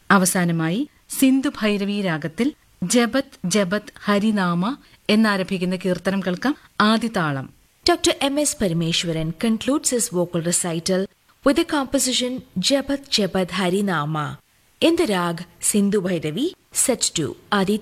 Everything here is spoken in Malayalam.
അവസാനമായി സിന്ധു ഭൈരവി രാഗത്തിൽ ജപത് ജപത് ഹരിനാമ എന്നാരംഭിക്കുന്ന കീർത്തനം കേൾക്കാം. ആദിതാളം. Dr. M.S. Parameshwaran concludes his vocal recital with the composition Jabat Jabat Harinama in the rag Sindhu Bhairavi, set to Adi